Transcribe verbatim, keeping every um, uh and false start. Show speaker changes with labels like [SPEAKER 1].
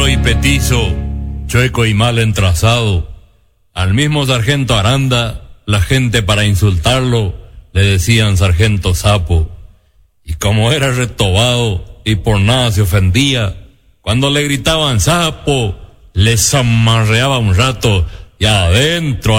[SPEAKER 1] duro y petizo, chueco y mal entrazado. Al mismo sargento Aranda, la gente para insultarlo le decían sargento sapo. Y como era retobado y por nada se ofendía, cuando le gritaban sapo, le zamarreaba un rato y adentro